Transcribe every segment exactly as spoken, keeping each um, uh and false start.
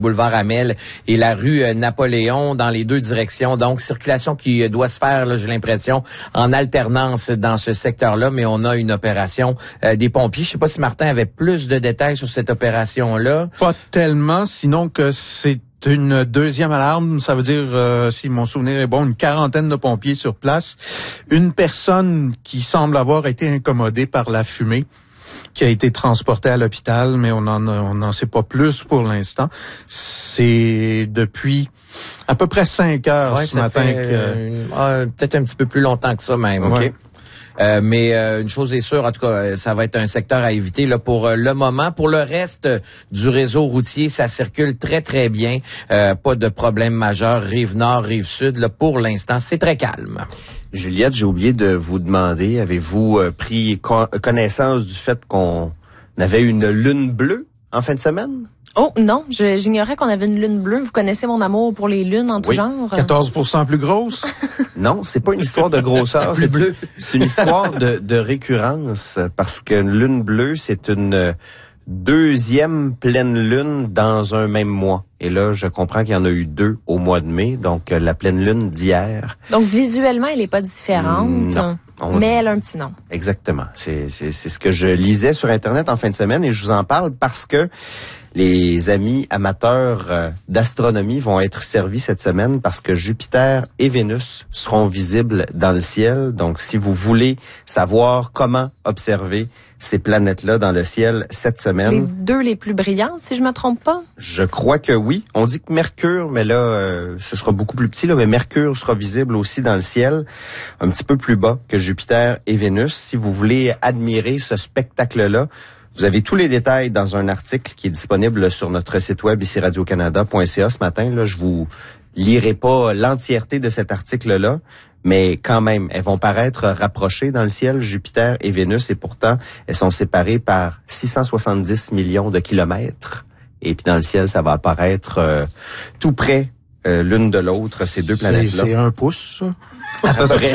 boulevard Amel et la rue Napoléon dans les deux directions. Donc, circulation qui doit se faire, là, j'ai l'impression, en alternance dans ce secteur-là, mais on a une opération euh, des pompiers. Je sais pas si Martin avait plus de détails sur cette opération-là. Pas tellement, sinon que c'est une deuxième alarme. Ça veut dire, euh, si mon souvenir est bon, une quarantaine de pompiers sur place. Une personne qui semble avoir été incommodée par la fumée, qui a été transporté à l'hôpital, mais on en on n'en sait pas plus pour l'instant. C'est depuis à peu près cinq heures ouais, ce matin fait, que euh, euh, peut-être un petit peu plus longtemps que ça même. Okay. OK. Euh, mais euh, une chose est sûre, en tout cas, ça va être un secteur à éviter là pour euh, le moment. Pour le reste euh, du réseau routier, ça circule très, très bien. Euh, pas de problème majeur. Rive-Nord, Rive-Sud, là, pour l'instant, c'est très calme. Juliette, j'ai oublié de vous demander, avez-vous euh, pris co- connaissance du fait qu'on avait une lune bleue en fin de semaine? Oh non, je, j'ignorais qu'on avait une lune bleue. Vous connaissez mon amour pour les lunes en tout oui. genre. quatorze pour cent plus grosse? Non, c'est pas une histoire de grosseur. Plus bleu. C'est une histoire de, de récurrence parce qu'une lune bleue, c'est une deuxième pleine lune dans un même mois. Et là, je comprends qu'il y en a eu deux au mois de mai, donc la pleine lune d'hier. Donc visuellement, elle est pas différente, non, mais elle a un petit nom. Exactement. C'est, c'est, c'est ce que je lisais sur Internet en fin de semaine et je vous en parle parce que les amis amateurs euh, d'astronomie vont être servis cette semaine parce que Jupiter et Vénus seront visibles dans le ciel. Donc, si vous voulez savoir comment observer ces planètes-là dans le ciel cette semaine. Les deux les plus brillantes, si je me trompe pas? Je crois que oui. On dit que Mercure, mais là, euh, ce sera beaucoup plus petit, là, mais Mercure sera visible aussi dans le ciel, un petit peu plus bas que Jupiter et Vénus. Si vous voulez admirer ce spectacle-là, vous avez tous les détails dans un article qui est disponible sur notre site web ici radio canada point c a ce matin. Là, je vous lirai pas l'entièreté de cet article-là, mais quand même, elles vont paraître rapprochées dans le ciel, Jupiter et Vénus, et pourtant, elles sont séparées par six cent soixante-dix millions de kilomètres. Et puis dans le ciel, ça va apparaître euh, tout près euh, l'une de l'autre, ces deux planètes-là. C'est, c'est un pouce, ça? À peu près.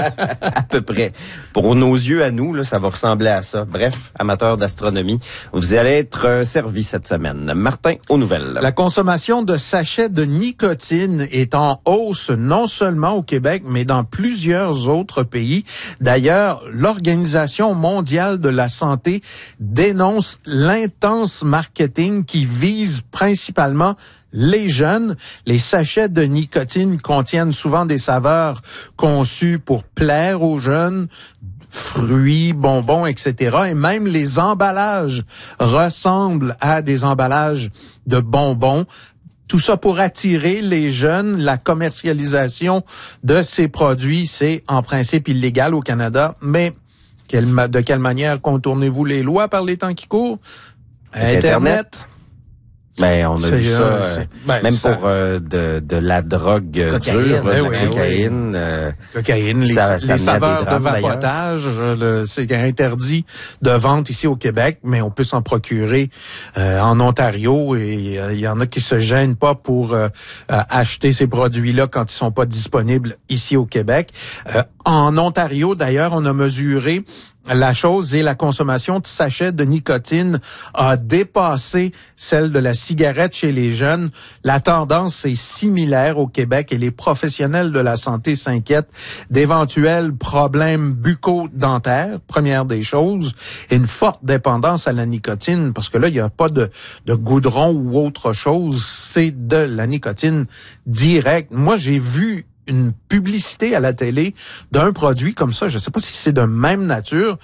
À peu près. Pour nos yeux à nous, là, ça va ressembler à ça. Bref, amateurs d'astronomie, vous allez être euh, servis cette semaine. Martin, aux nouvelles. La consommation de sachets de nicotine est en hausse non seulement au Québec, mais dans plusieurs autres pays. D'ailleurs, l'Organisation mondiale de la santé dénonce l'intense marketing qui vise principalement les jeunes. Les sachets de nicotine contiennent souvent des saveurs conçues pour plaire aux jeunes, fruits, bonbons, et cetera. Et même les emballages ressemblent à des emballages de bonbons. Tout ça pour attirer les jeunes. La commercialisation de ces produits, c'est en principe illégal au Canada. Mais quelle, de quelle manière contournez-vous les lois par les temps qui courent? Internet. Internet. Ben, on a c'est, vu ça, euh, euh, ben, même ça... pour euh, de, de la drogue cocaïne, dure, ben de oui, la cocaïne. Euh, cocaïne, les, ça, ça les saveurs drames, de vapotage, le, c'est interdit de vente ici au Québec, mais on peut s'en procurer euh, en Ontario et il euh, y en a qui se gênent pas pour euh, euh, acheter ces produits-là quand ils sont pas disponibles ici au Québec. Euh, en Ontario, d'ailleurs, on a mesuré la chose et la consommation de sachets de nicotine a dépassé celle de la cigarette chez les jeunes. La tendance est similaire au Québec et les professionnels de la santé s'inquiètent d'éventuels problèmes bucco-dentaires, première des choses, et une forte dépendance à la nicotine, parce que là, il n'y a pas de, de goudron ou autre chose, c'est de la nicotine directe. Moi, j'ai vu une publicité à la télé d'un produit comme ça, je ne sais pas si c'est de même nature,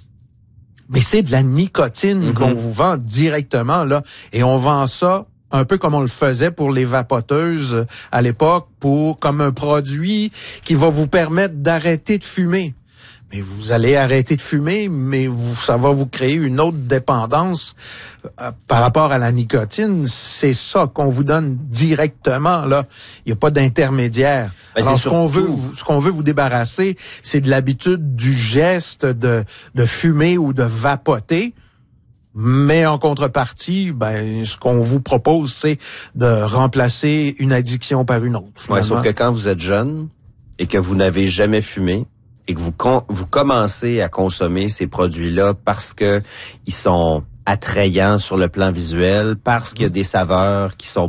mais c'est de la nicotine mm-hmm. qu'on vous vend directement, là. Et on vend ça un peu comme on le faisait pour les vapoteuses à l'époque, pour comme un produit qui va vous permettre d'arrêter de fumer. Mais vous allez arrêter de fumer, mais vous, ça va vous créer une autre dépendance euh, par rapport à la nicotine. C'est ça qu'on vous donne directement, là. Il n'y a pas d'intermédiaire. Ben, Alors, ce surtout... qu'on veut, ce qu'on veut vous débarrasser, c'est de l'habitude du geste de, de fumer ou de vapoter. Mais en contrepartie, ben, ce qu'on vous propose, c'est de remplacer une addiction par une autre. Ouais, sauf que quand vous êtes jeune et que vous n'avez jamais fumé, et que vous con- vous commencez à consommer ces produits-là parce que ils sont attrayant sur le plan visuel, parce qu'il y a des saveurs qui sont